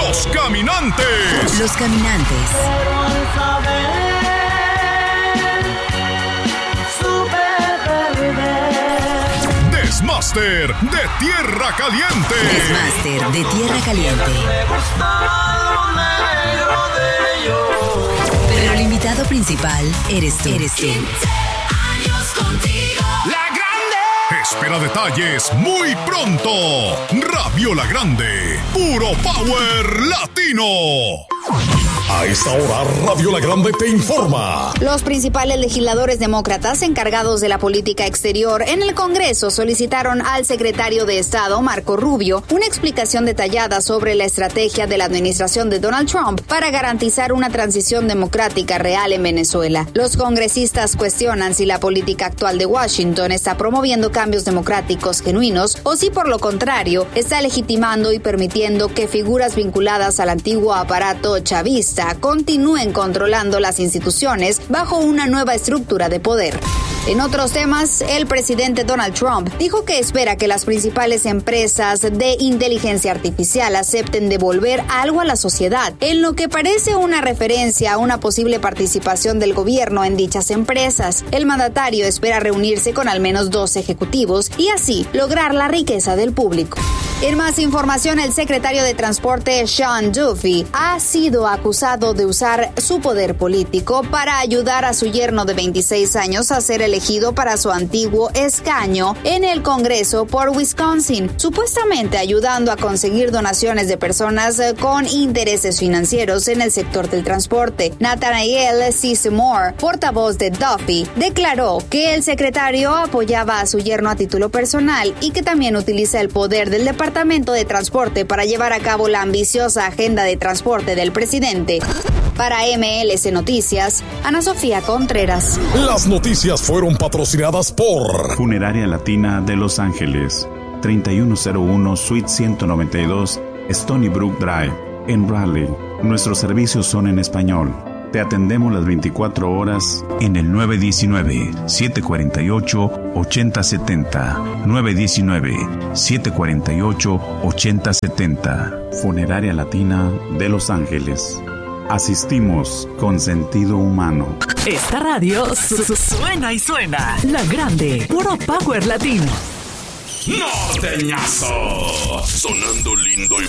Los Caminantes. Los Caminantes. Desmáster de Tierra Caliente. Desmáster de Tierra Caliente. Pero el invitado principal eres tú. La Grande. Espera detalles muy pronto. Radio La Grande. Puro Power Latino. A esta hora, Radio La Grande te informa. Los principales legisladores demócratas encargados de la política exterior en el Congreso solicitaron al secretario de Estado, Marco Rubio, una explicación detallada sobre la estrategia de la administración de Donald Trump para garantizar una transición democrática real en Venezuela. Los congresistas cuestionan si la política actual de Washington está promoviendo cambios democráticos genuinos o si, por lo contrario, está legitimando y permitiendo que figuras vinculadas al antiguo aparato chavista continúen controlando las instituciones bajo una nueva estructura de poder. En otros temas, el presidente Donald Trump dijo que espera que las principales empresas de inteligencia artificial acepten devolver algo a la sociedad, en lo que parece una referencia a una posible participación del gobierno en dichas empresas. El mandatario espera reunirse con al menos 2 ejecutivos y así lograr la riqueza del público. En más información, el secretario de Transporte, Sean Duffy, ha sido acusado de usar su poder político para ayudar a su yerno de 26 años a ser elegido para su antiguo escaño en el Congreso por Wisconsin, supuestamente ayudando a conseguir donaciones de personas con intereses financieros en el sector del transporte. Nathaniel C. Seymour, portavoz de Duffy, declaró que el secretario apoyaba a su yerno a título personal y que también utiliza el poder del Departamento de Transporte para llevar a cabo la ambiciosa agenda de transporte del presidente. Para MLC Noticias, Ana Sofía Contreras. Las noticias fueron patrocinadas por Funeraria Latina de Los Ángeles, 3101 Suite 192, Stony Brook Drive, en Raleigh. Nuestros servicios son en español. Te atendemos las 24 horas en el 919-748-8070. 919-748-8070. Funeraria Latina de Los Ángeles. Asistimos con sentido humano. Esta radio suena y suena. La Grande, puro power latino. Norteñazo. Sonando lindo y